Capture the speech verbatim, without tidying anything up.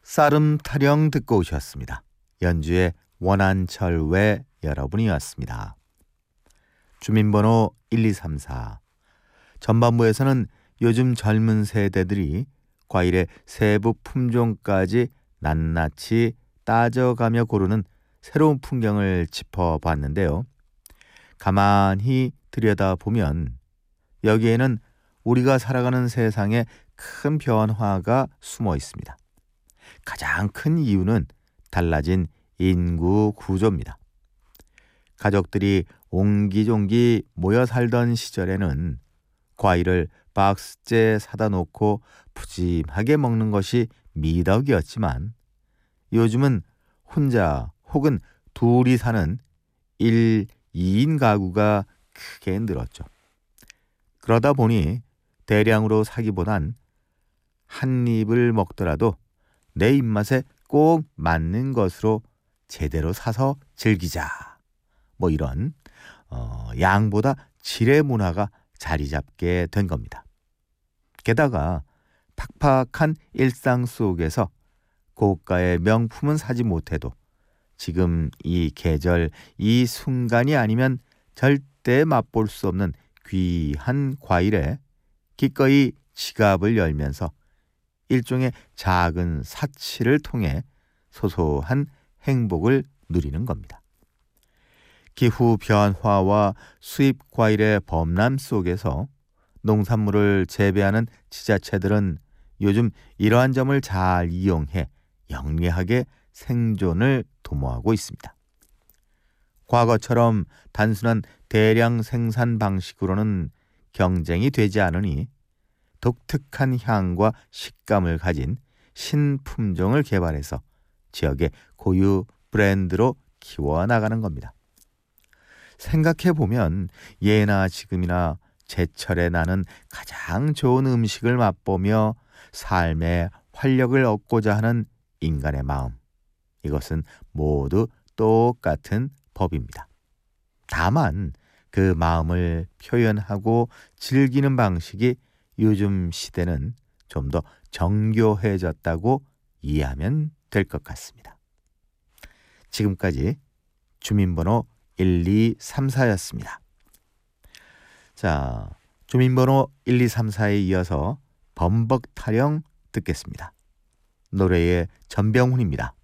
쌀음 타령 듣고 오셨습니다. 연주의 원한철 외 여러분이었습니다. 주민번호 일이삼사. 전반부에서는 요즘 젊은 세대들이 과일의 세부 품종까지 낱낱이 따져가며 고르는 새로운 풍경을 짚어봤는데요. 가만히 들여다보면 여기에는 우리가 살아가는 세상에 큰 변화가 숨어 있습니다. 가장 큰 이유는 달라진 인구 구조입니다. 가족들이 옹기종기 모여 살던 시절에는 과일을 박스째 사다 놓고 푸짐하게 먹는 것이 미덕이었지만 요즘은 혼자 혹은 둘이 사는 일, 이인 가구가 크게 늘었죠. 그러다 보니 대량으로 사기보단 한 입을 먹더라도 내 입맛에 꼭 맞는 것으로 제대로 사서 즐기자. 뭐 이런 어, 양보다 질의 문화가 자리 잡게 된 겁니다. 게다가 팍팍한 일상 속에서 고가의 명품은 사지 못해도 지금 이 계절, 이 순간이 아니면 절대 맛볼 수 없는 귀한 과일에 기꺼이 지갑을 열면서 일종의 작은 사치를 통해 소소한 행복을 누리는 겁니다. 기후 변화와 수입 과일의 범람 속에서 농산물을 재배하는 지자체들은 요즘 이러한 점을 잘 이용해 영리하게 생존을 도모하고 있습니다. 과거처럼 단순한 대량 생산 방식으로는 경쟁이 되지 않으니 독특한 향과 식감을 가진 신품종을 개발해서 지역의 고유 브랜드로 키워나가는 겁니다. 생각해보면 예나 지금이나 제철에 나는 가장 좋은 음식을 맛보며 삶의 활력을 얻고자 하는 인간의 마음, 이것은 모두 똑같은 법입니다. 다만 그 마음을 표현하고 즐기는 방식이 요즘 시대는 좀 더 정교해졌다고 이해하면 될 것 같습니다. 지금까지 주민번호 일이삼사였습니다. 자, 주민번호 일이삼사에 이어서 범벅 타령 듣겠습니다. 노래의 전병훈입니다.